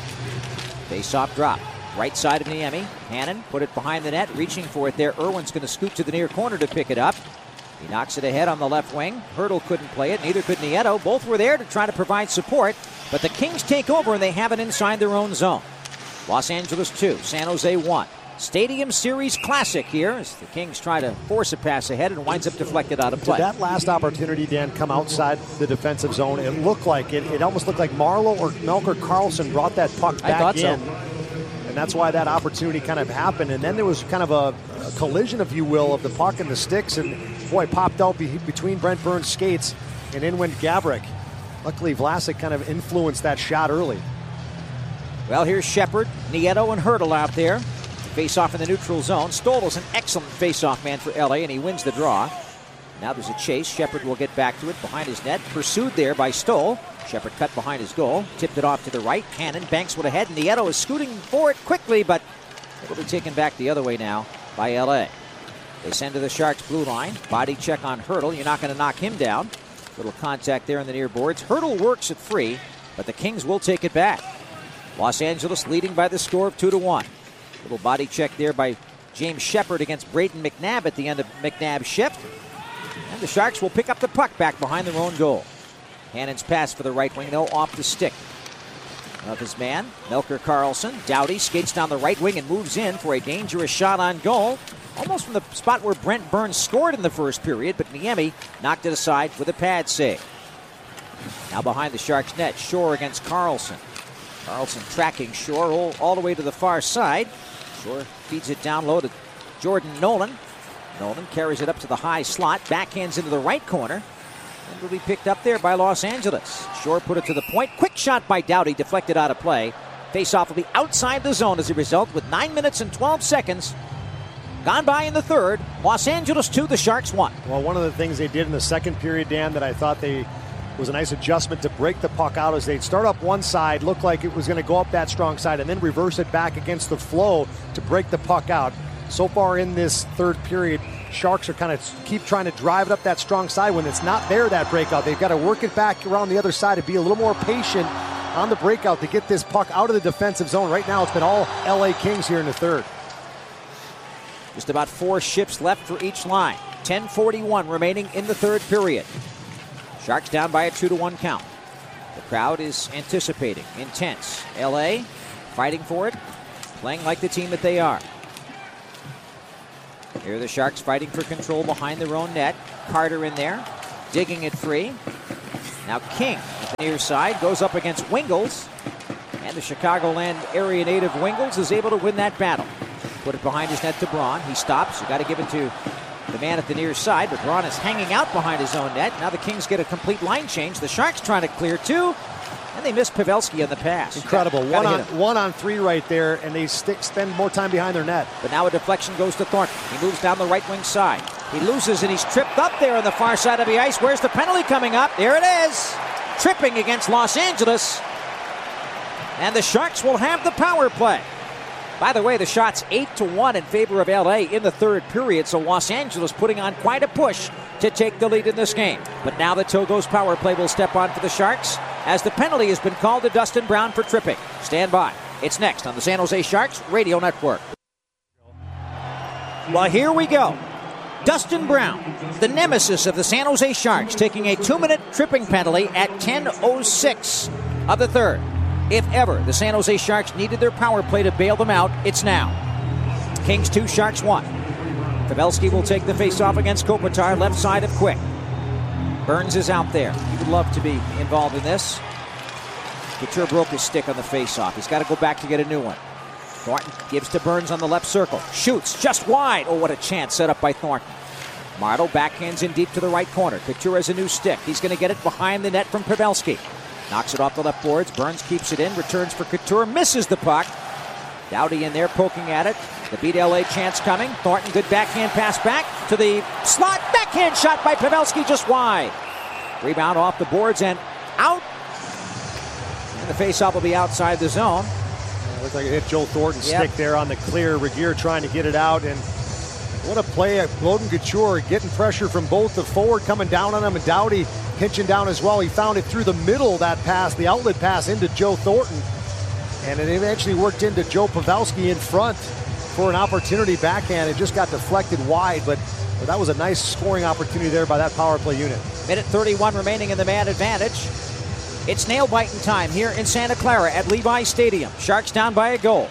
Face-off drop. Right side of Niemi. Hannon put it behind the net, reaching for it there. Irwin's going to scoot to the near corner to pick it up. He knocks it ahead on the left wing. Hertl couldn't play it, neither could Nieto. Both were there to try to provide support, but the Kings take over and they have it inside their own zone. Los Angeles two, San Jose one. Stadium Series Classic here as the Kings try to force a pass ahead and winds up deflected out of play. Did that last opportunity, Dan, come outside the defensive zone? It looked like it. It almost looked like Marleau or Melker Karlsson brought that puck back I thought in. So. And that's why that opportunity kind of happened. And then there was kind of a, a collision, if you will, of the puck and the sticks. And, boy, it popped out be- between Brent Burns' skates and in went Gaborik. Luckily, Vlasic kind of influenced that shot early. Well, here's Shepard, Nieto, and Hertl out there. Face-off in the neutral zone. Stoll's an excellent face-off man for L A, and he wins the draw. Now there's a chase. Shepard will get back to it behind his net. Pursued there by Stoll. Shepard cut behind his goal. Tipped it off to the right. Hannon banks one ahead, and Nieto is scooting for it quickly, but it'll be taken back the other way now by L A. They send to the Sharks' blue line. Body check on Hertl. You're not going to knock him down. Little contact there in the near boards. Hertl works it free, but the Kings will take it back. Los Angeles leading by the score of two to one. Little body check there by James Shepard against Braden McNabb at the end of McNabb's shift. And the Sharks will pick up the puck back behind their own goal. Hannon's pass for the right wing, though, off the stick of his man, Melker Karlsson. Doughty skates down the right wing and moves in for a dangerous shot on goal. Almost from the spot where Brent Burns scored in the first period, but Niemi knocked it aside with a pad save. Now behind the Sharks' net, Shore against Karlsson. Karlsson tracking Shore all, all the way to the far side. Shore feeds it down low to Jordan Nolan. Nolan carries it up to the high slot, backhands into the right corner, and will be picked up there by Los Angeles. Shore put it to the point. Quick shot by Doughty, deflected out of play. Face-off will be outside the zone as a result with nine minutes and twelve seconds gone by in the third. Los Angeles two, the Sharks one. Well, one of the things they did in the second period, Dan, that I thought they It was a nice adjustment to break the puck out as they'd start up one side, looked like it was going to go up that strong side, and then reverse it back against the flow to break the puck out. So far in this third period, Sharks are kind of keep trying to drive it up that strong side. When it's not there, that breakout, they've got to work it back around the other side and be a little more patient on the breakout to get this puck out of the defensive zone. Right now, it's been all L A Kings here in the third. Just about four shifts left for each line. ten forty-one remaining in the third period. Sharks down by a two to one count. The crowd is anticipating, intense. L A fighting for it, playing like the team that they are. Here are the Sharks fighting for control behind their own net. Carter in there, digging it free. Now King at the near side goes up against Wingels. And the Chicagoland area native Wingels is able to win that battle. Put it behind his net to Braun. He stops. You got to give it to the man at the near side, but Braun is hanging out behind his own net. Now the Kings get a complete line change. The Sharks trying to clear two, and they miss Pavelski on the pass. Incredible. Got, one, on, one on three right there, and they stick, spend more time behind their net. But now a deflection goes to Thornton. He moves down the right wing side. He loses, and he's tripped up there on the far side of the ice. Where's the penalty coming up? There it is. Tripping against Los Angeles. And the Sharks will have the power play. By the way, the shot's eight to one in favor of L A in the third period, so Los Angeles putting on quite a push to take the lead in this game. But now the Togo's power play will step on for the Sharks as the penalty has been called to Dustin Brown for tripping. Stand by. It's next on the San Jose Sharks Radio Network. Well, here we go. Dustin Brown, the nemesis of the San Jose Sharks, taking a two-minute tripping penalty at ten oh six of the third. If ever the San Jose Sharks needed their power play to bail them out, it's now. Kings two, Sharks one. Pavelski will take the face-off against Kopitar, left side of Quick. Burns is out there. He would love to be involved in this. Couture broke his stick on the face-off. He's got to go back to get a new one. Thornton gives to Burns on the left circle. Shoots just wide. Oh, what a chance set up by Thornton. Martel backhands in deep to the right corner. Couture has a new stick. He's going to get it behind the net from Pavelski. Knocks it off the left boards. Burns keeps it in. Returns for Couture. Misses the puck. Doughty in there poking at it. The beat L A chance coming. Thornton, good backhand pass back to the slot. Backhand shot by Pavelski just wide. Rebound off the boards and out. And the faceoff will be outside the zone. Yeah, looks like it hit Joe Thornton's yep. stick there on the clear. Regeer trying to get it out. And what a play at Logan Couture, getting pressure from both the forward coming down on him and Doughty pinching down as well. He found it through the middle, that pass, the outlet pass into Joe Thornton. And it eventually worked into Joe Pavelski in front for an opportunity backhand. It just got deflected wide, but, but that was a nice scoring opportunity there by that power play unit. Minute thirty-one remaining in the man advantage. It's nail-biting time here in Santa Clara at Levi Stadium. Sharks down by a goal.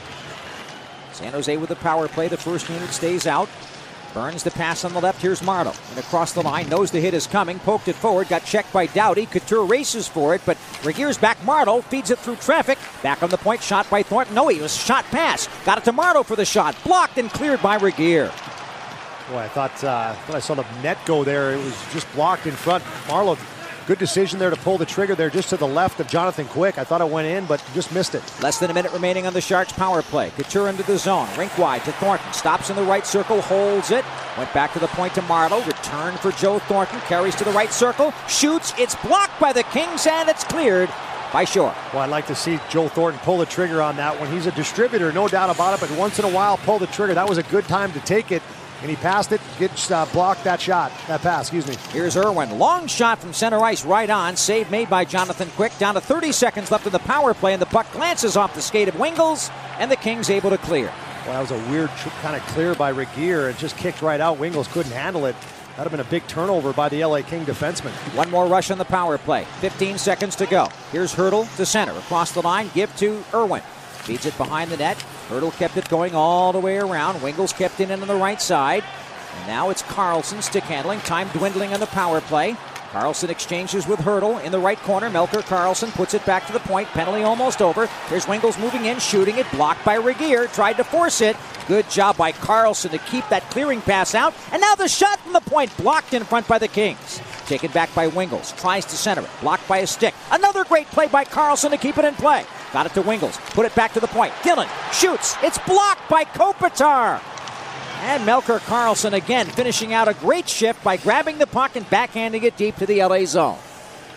San Jose with the power play. The first unit stays out. Burns the pass on the left. Here's Martel. And across the line. Knows the hit is coming. Poked it forward. Got checked by Doughty. Couture races for it. But Regeer's back. Martel feeds it through traffic. Back on the point. Shot by Thornton. No, he was shot pass. Got it to Martel for the shot. Blocked and cleared by Regeer. Boy, I thought, uh, I thought I saw the net go there. It was just blocked in front. Marleau, good decision there to pull the trigger there just to the left of Jonathan Quick. I thought it went in, but just missed it. Less than a minute remaining on the Sharks power play. Couture into the zone. Rink wide to Thornton. Stops in the right circle. Holds it. Went back to the point to Marleau. Return for Joe Thornton. Carries to the right circle. Shoots. It's blocked by the Kings, and it's cleared by Shore. Well, I'd like to see Joe Thornton pull the trigger on that one. He's a distributor, no doubt about it, but once in a while, pull the trigger. That was a good time to take it. And he passed it, gets uh, blocked that shot, that pass, excuse me. Here's Irwin. Long shot from center ice right on. Save made by Jonathan Quick. Down to thirty seconds left in the power play, and the puck glances off the skate of Wingels, and the Kings able to clear. Well, that was a weird tr- kind of clear by Regeer. It just kicked right out. Wingels couldn't handle it. That would have been a big turnover by the L A King defenseman. One more rush on the power play. fifteen seconds to go. Here's Hurdle to center. Across the line, give to Irwin. Feeds it behind the net. Hurdle kept it going all the way around. Wingels kept it in on the right side. And now it's Carlson stick handling. Time dwindling on the power play. Carlson exchanges with Hurdle in the right corner. Melker Carlson puts it back to the point. Penalty almost over. Here's Wingels moving in, shooting it. Blocked by Regeer. Tried to force it. Good job by Carlson to keep that clearing pass out. And now the shot from the point. Blocked in front by the Kings. Taken back by Wingels. Tries to center it. Blocked by a stick. Another great play by Carlson to keep it in play. Got it to Wingels. Put it back to the point. Dillon shoots. It's blocked by Kopitar. And Melker Carlson again finishing out a great shift by grabbing the puck and backhanding it deep to the L A zone.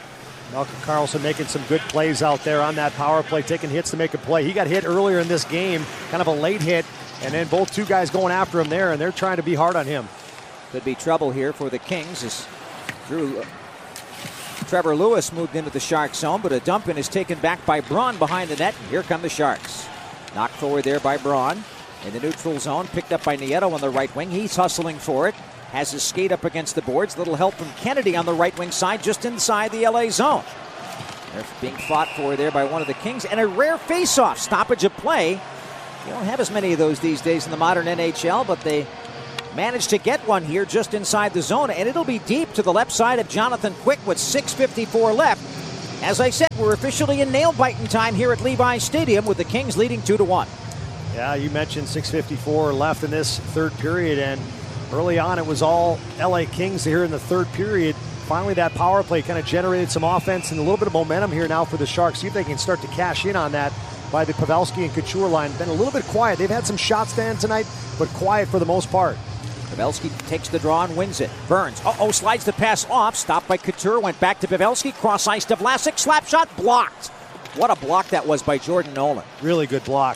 Malcolm Carlson making some good plays out there on that power play, taking hits to make a play. He got hit earlier in this game, kind of a late hit, and then both two guys going after him there, and they're trying to be hard on him. Could be trouble here for the Kings as Drew, uh, Trevor Lewis moved into the Sharks zone, but a dump in is taken back by Braun behind the net, and here come the Sharks. Knocked forward there by Braun in the neutral zone, picked up by Nieto on the right wing. He's hustling for it. Has his skate up against the boards. Little help from Kennedy on the right wing side, just inside the L A zone. They're being fought for there by one of the Kings. And a rare face-off, stoppage of play. You don't have as many of those these days in the modern N H L, but they managed to get one here just inside the zone. And it'll be deep to the left side of Jonathan Quick with six fifty-four left. As I said, we're officially in nail-biting time here at Levi's Stadium with the Kings leading two to one. Yeah, you mentioned six fifty-four left in this third period, and early on, it was all L A Kings here in the third period. Finally, that power play kind of generated some offense and a little bit of momentum here now for the Sharks. See if they can start to cash in on that by the Pavelski and Couture line. Been a little bit quiet. They've had some shots stand tonight, but quiet for the most part. Pavelski takes the draw and wins it. Burns, uh-oh, slides the pass off. Stopped by Couture, went back to Pavelski. Cross ice to Vlasic, slap shot blocked. What a block that was by Jordan Nolan. Really good block.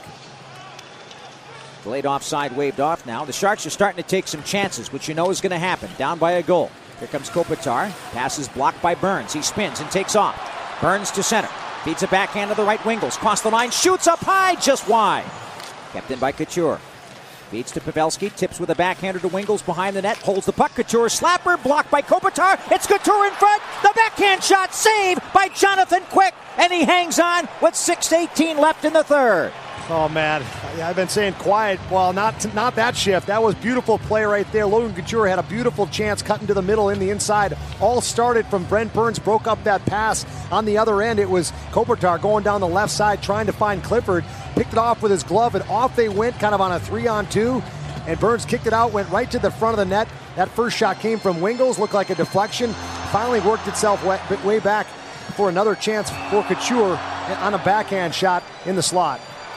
Delayed offside waved off now. The Sharks are starting to take some chances, which you know is going to happen. Down by a goal. Here comes Kopitar. Pass is blocked by Burns. He spins and takes off. Burns to center. Feeds a backhand to the right Wingles. Cross the line. Shoots up high. Just wide. Kept in by Couture. Feeds to Pavelski. Tips with a backhander to Wingles behind the net. Holds the puck. Couture slapper. Blocked by Kopitar. It's Couture in front. The backhand shot saved by Jonathan Quick. And he hangs on with six eighteen left in the third. Oh, man. I've been saying quiet. Well, not not that shift. That was beautiful play right there. Logan Couture had a beautiful chance cutting to the middle in the inside. All started from Brent Burns. Broke up that pass. On the other end, it was Kopitar going down the left side trying to find Clifford. Picked it off with his glove, and off they went kind of on a three-on-two. And Burns kicked it out, went right to the front of the net. That first shot came from Wingles. Looked like a deflection. Finally worked itself way, way back for another chance for Couture on a backhand shot in the slot.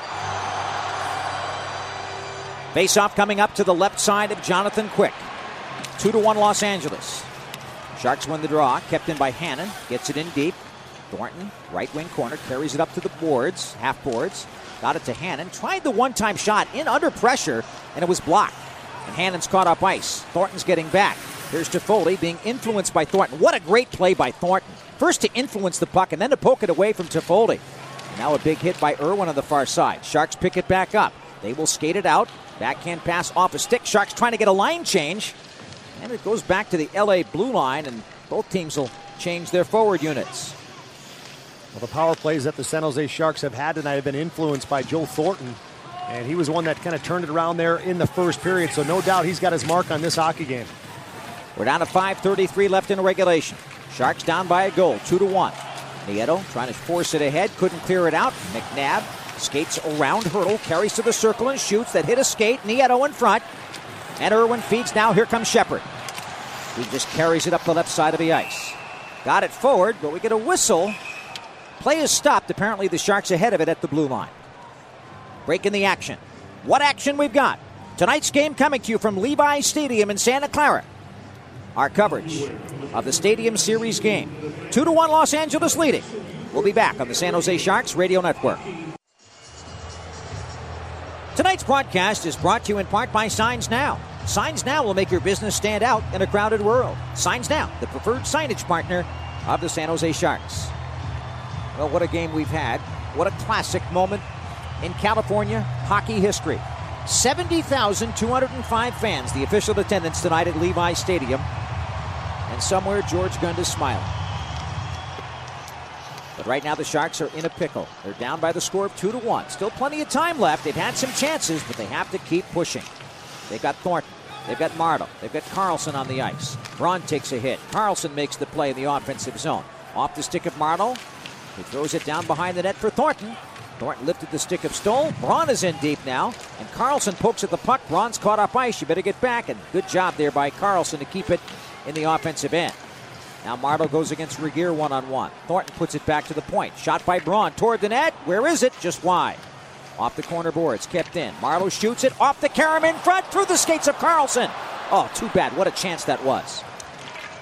Face-off coming up to the left side of Jonathan Quick. Two to one Los Angeles. Sharks win the draw. Kept in by Hannon. Gets it in deep. Thornton, right wing corner, carries it up to the boards, half boards. Got it to Hannon. Tried the one-time shot in under pressure, and it was blocked. And Hannon's caught up ice. Thornton's getting back. Here's Toffoli being influenced by Thornton. What a great play by Thornton. First to influence the puck, and then to poke it away from Toffoli. Now a big hit by Irwin on the far side. Sharks pick it back up. They will skate it out. Backhand pass off a stick. Sharks trying to get a line change. And it goes back to the L A blue line, and both teams will change their forward units. Well, the power plays that the San Jose Sharks have had tonight have been influenced by Joe Thornton. And he was the one that kind of turned it around there in the first period. So no doubt he's got his mark on this hockey game. We're down to five thirty-three left in regulation. Sharks down by a goal, two to one. Nieto trying to force it ahead, couldn't clear it out. McNabb skates around Hurdle, carries to the circle and shoots. That hit a skate. Nieto in front. And Irwin feeds now. Here comes Shepard. He just carries it up the left side of the ice. Got it forward, but we get a whistle. Play is stopped. Apparently the Sharks ahead of it at the blue line. Break in the action. What action we've got? Tonight's game coming to you from Levi's Stadium in Santa Clara. Our coverage of the Stadium Series game. Two to one Los Angeles leading. We'll be back on the San Jose Sharks Radio Network. Tonight's broadcast is brought to you in part by Signs Now. Signs Now will make your business stand out in a crowded world. Signs Now, the preferred signage partner of the San Jose Sharks. Well, what a game we've had. What a classic moment in California hockey history. seventy thousand two hundred five fans, the official attendance tonight at Levi's Stadium. And somewhere George Gund is smiling. But right now the Sharks are in a pickle. They're down by the score of two to one. Still plenty of time left. They've had some chances, but they have to keep pushing. They've got Thornton. They've got Martel. They've got Carlson on the ice. Braun takes a hit. Carlson makes the play in the offensive zone. Off the stick of Martel. He throws it down behind the net for Thornton. Thornton lifted the stick of Stoll. Braun is in deep now. And Carlson pokes at the puck. Braun's caught up ice. You better get back. And good job there by Carlson to keep it in the offensive end. Now Martel goes against Regeer one-on-one. Thornton puts it back to the point. Shot by Braun toward the net. Where is it? Just wide. Off the corner boards. Kept in. Martel shoots it off the carom in front through the skates of Carlson. Oh, too bad. What a chance that was.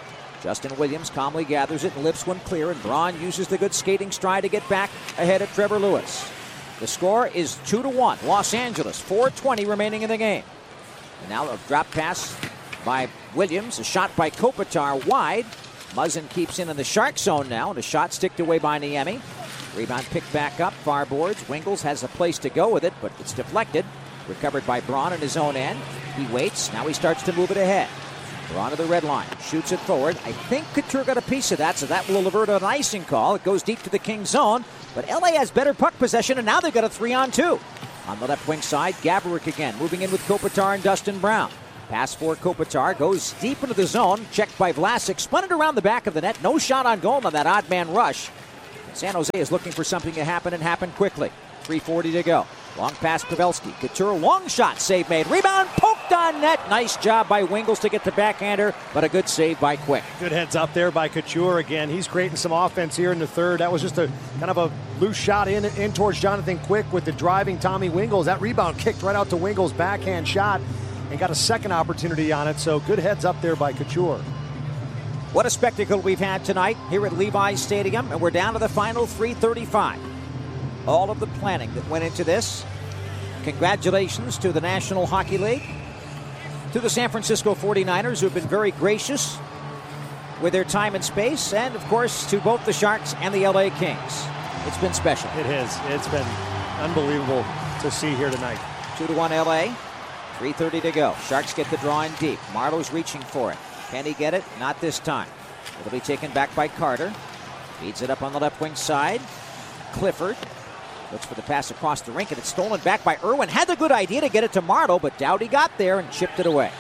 Justin Williams calmly gathers it and lifts one clear, and Braun uses the good skating stride to get back ahead of Trevor Lewis. The score is two to one. Los Angeles, four twenty remaining in the game. And now a drop pass by Williams, a shot by Kopitar wide. Muzzin keeps in in the Shark zone now, and a shot sticked away by Niemi. Rebound picked back up, far boards. Wingles has a place to go with it, but it's deflected. Recovered by Braun in his own end. He waits, now he starts to move it ahead. Braun to the red line, shoots it forward. I think Couture got a piece of that, so that will avert an icing call. It goes deep to the Kings zone, but L A has better puck possession, and now they've got a three on two. On the left wing side, Gaborik again, moving in with Kopitar and Dustin Brown. Pass for Kopitar, goes deep into the zone, checked by Vlasic, spun it around the back of the net. No shot on goal on that odd man rush. San Jose is looking for something to happen and happen quickly. three forty to go. Long pass, Pavelski. Couture, long shot, save made. Rebound, poked on net. Nice job by Wingles to get the backhander, but a good save by Quick. Good heads up there by Couture again. He's creating some offense here in the third. That was just a kind of a loose shot in, in towards Jonathan Quick with the driving Tommy Wingles. That rebound kicked right out to Wingles' backhand shot and got a second opportunity on it. So good heads up there by Couture. What a spectacle we've had tonight here at Levi's Stadium, and we're down to the final three thirty-five. All of the planning that went into this. Congratulations to the National Hockey League, to the San Francisco forty-niners, who have been very gracious with their time and space, and, of course, to both the Sharks and the L A Kings. It's been special. It has. It's been unbelievable to see here tonight. two to one L A, three thirty to go. Sharks get the draw in deep. Marlowe's reaching for it. Can he get it? Not this time. It'll be taken back by Carter. Feeds it up on the left wing side. Clifford looks for the pass across the rink, and it's stolen back by Irwin. Had the good idea to get it to Marlowe, but Doughty got there and chipped it away.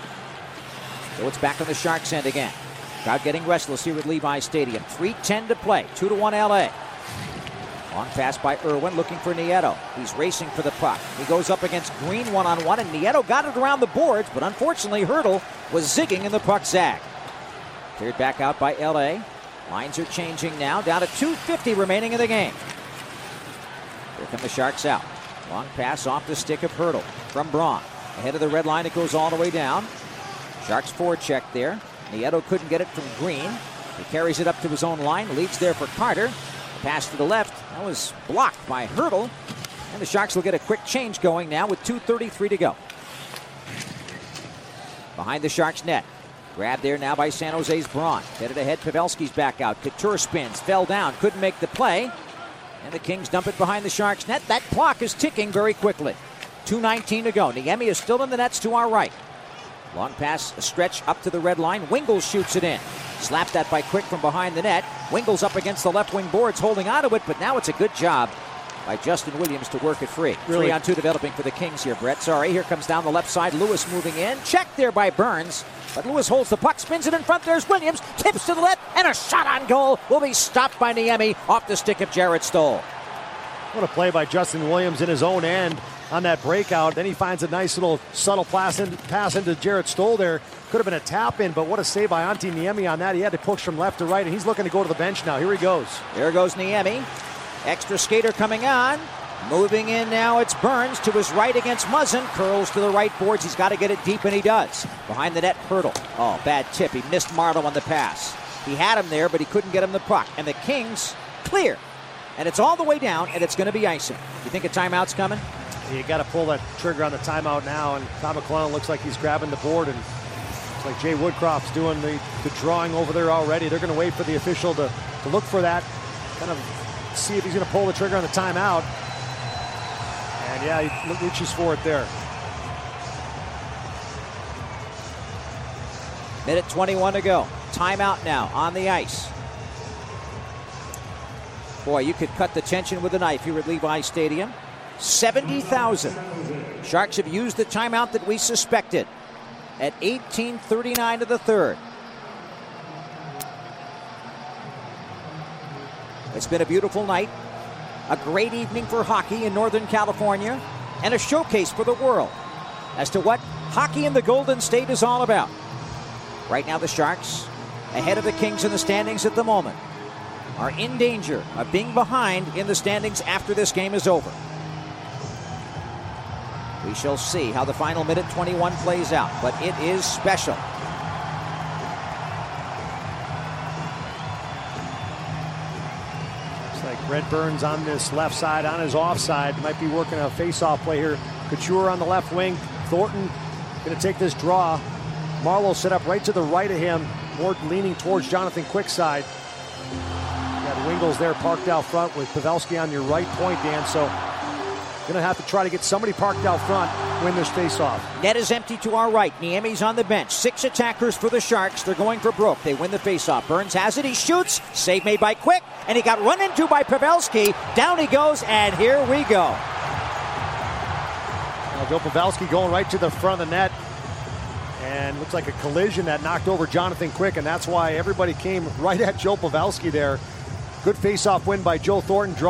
So it's back on the Sharks' end again. Crowd getting restless here at Levi's Stadium. three ten to play. two to one L A. Long pass by Irwin, looking for Nieto. He's racing for the puck. He goes up against Green one-on-one, and Nieto got it around the boards, but unfortunately Hurdle was zigging and the puck zagged. Cleared back out by L A. Lines are changing now. Down to two fifty remaining in the game. Here come the Sharks out. Long pass off the stick of Hurdle from Braun. Ahead of the red line, it goes all the way down. Sharks forecheck there. Nieto couldn't get it from Green. He carries it up to his own line, leads there for Carter. Pass to the left. That was blocked by Hurdle. And the Sharks will get a quick change going now with two thirty-three to go. Behind the Sharks net. Grabbed there now by San Jose's Braun. Headed ahead, Pavelski's back out. Couture spins, fell down, couldn't make the play. And the Kings dump it behind the Sharks net. That clock is ticking very quickly. two nineteen to go. Niemi is still in the nets to our right. Long pass, a stretch up to the red line. Wingles shoots it in. Slapped that by Quick from behind the net. Wingles up against the left wing boards, holding on to it, but now it's a good job by Justin Williams to work it free. Really? Three on two developing for the Kings here, Brett. Sorry, here comes down the left side. Lewis moving in. Checked there by Burns. But Lewis holds the puck, spins it in front. There's Williams. Tips to the left, and a shot on goal will be stopped by Niemi off the stick of Jarrett Stoll. What a play by Justin Williams in his own end on that breakout. Then he finds a nice little subtle pass, in, pass into Jarrett Stoll there. Could have been a tap in, but what a save by Antti Niemi on that. He had to push from left to right, and he's looking to go to the bench now. Here he goes. There goes Niemi. Extra skater coming on. Moving in now, it's Burns to his right against Muzzin. Curls to the right boards. He's got to get it deep, and he does. Behind the net, Hurdle. Oh, bad tip. He missed Marlowe on the pass. He had him there, but he couldn't get him the puck. And the Kings clear. And it's all the way down, and it's going to be icing. You think a timeout's coming? You got to pull that trigger on the timeout now, and Tom McClellan looks like he's grabbing the board, and it's like Jay Woodcroft's doing the, the drawing over there already. They're going to wait for the official to, to look for that, kind of see if he's going to pull the trigger on the timeout. And yeah, he reaches for it there. Minute twenty-one to go. Timeout now on the ice. Boy, you could cut the tension with a knife here at Levi's Stadium. seventy thousand. Sharks have used the timeout that we suspected at eighteen thirty-nine to the third. It's been a beautiful night, a great evening for hockey in Northern California, and a showcase for the world as to what hockey in the Golden State is all about. Right now, the Sharks, ahead of the Kings in the standings at the moment, are in danger of being behind in the standings after this game is over. We shall see how the final minute twenty-one plays out, but it is special. Like Brent Burns on this left side, on his offside, might be working a face-off play here. Couture on the left wing. Thornton going to take this draw. Marlowe set up right to the right of him, more leaning towards Jonathan Quick's side. You got Wingles there parked out front with Pavelski on your right point, Dan. So going to have to try to get somebody parked out front, win this face-off. Net is empty to our right. Niemi's on the bench. Six attackers for the Sharks. They're going for broke. They win the face-off. Burns has it. He shoots. Save made by Quick. And he got run into by Pavelski. Down he goes, and here we go. Now Joe Pavelski going right to the front of the net. And looks like a collision that knocked over Jonathan Quick, and that's why everybody came right at Joe Pavelski there. Good face-off win by Joe Thornton. Draw